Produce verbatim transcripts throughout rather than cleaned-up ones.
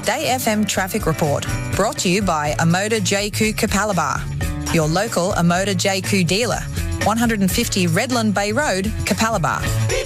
Day F M Traffic Report, brought to you by Amoda J Q Capalaba, your local Amoda J Q dealer, one fifty Redland Bay Road, Capalaba.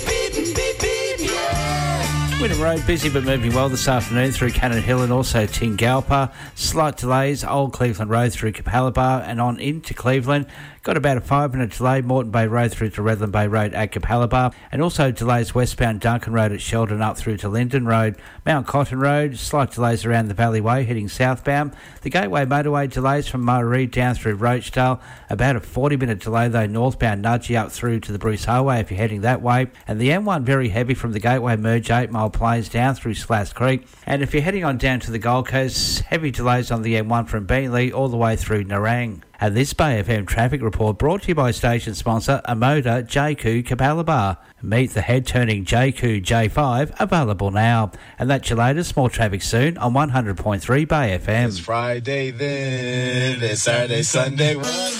Wynnum Road busy but moving well this afternoon through Cannon Hill and also Tingalpa. Slight delays, Old Cleveland Road through Capalaba and on into Cleveland. Got about a five minute delay, Moreton Bay Road through to Redland Bay Road at Capalaba, and also delays westbound Duncan Road at Sheldon up through to Linden Road. Mount Cotton Road, slight delays around the Valley Way heading southbound. The Gateway Motorway delays from Murray down through Roachdale. About a forty minute delay though northbound Nudgee up through to the Bruce Highway if you're heading that way. And the M one very heavy from the Gateway Merge eight Mile Plains down through Slass Creek. And if you're heading on down to the Gold Coast, heavy delays on the M one from Beenleigh all the way through Nerang. And this Bay F M traffic report brought to you by station sponsor Amoda J Q Capalaba. Meet the head-turning J Q J five, available now. And that's your latest. More traffic soon on one hundred point three Bay F M. It's Friday then, it's Saturday, Sunday.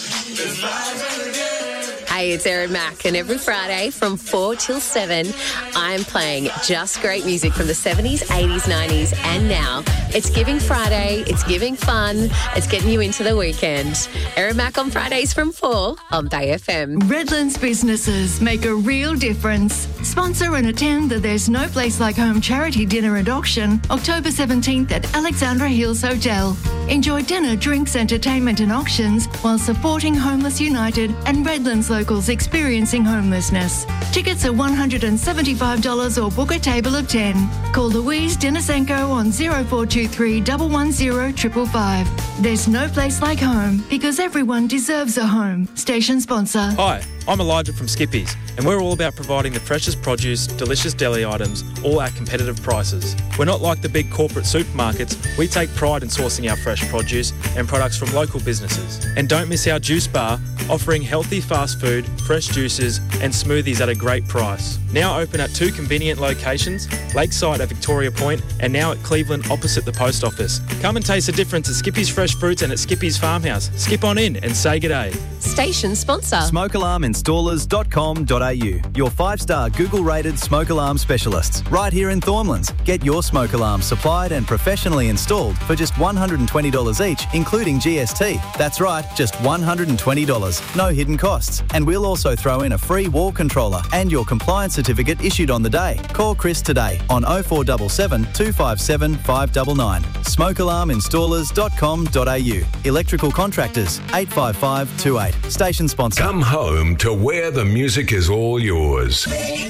Hey, it's Erin Mack, and every Friday from four till seven, I'm playing just great music from the seventies, eighties, nineties, and now. It's Giving Friday, it's giving fun, it's getting you into the weekend. Erin Mack on Fridays from four on Bay F M. Redlands businesses make a real difference. Sponsor and attend the There's No Place Like Home charity dinner and auction, October seventeenth at Alexandra Hills Hotel. Enjoy dinner, drinks, entertainment and auctions while supporting Homeless United and Redlands locals experiencing homelessness. Tickets are one hundred seventy-five dollars or book a table of ten. Call Louise Denisenko on zero four two three, one one zero, five five five. There's no place like home because everyone deserves a home. Station sponsor. Hi, I'm Elijah from Skippies, and we're all about providing the freshest produce, delicious deli items, all at competitive prices. We're not like the big corporate supermarkets. We take pride in sourcing our fresh produce and products from local businesses. And don't miss our juice bar, offering healthy fast food, fresh juices and smoothies at a great price. Now open at two convenient locations, Lakeside at Victoria Point and now at Cleveland opposite the post office. Come and taste the difference at Skippy's Fresh Fruits and at Skippy's Farmhouse. Skip on in and say g'day. Station sponsor. smoke alarm installers dot com dot a u, your five-star Google-rated smoke alarm specialists. Right here in Thornlands. Get your smoke alarm supplied and professionally installed for just one hundred twenty dollars each, including G S T. That's right, just one hundred twenty dollars. No hidden costs. And we'll also throw in a free wall controller and your compliance certificate issued on the day. Call Chris today on oh four seven seven, two five seven, five nine nine. smoke alarm installers dot com dot a u. Electrical contractors, eight five five two eight. Station sponsor. Come home to where the music is all yours.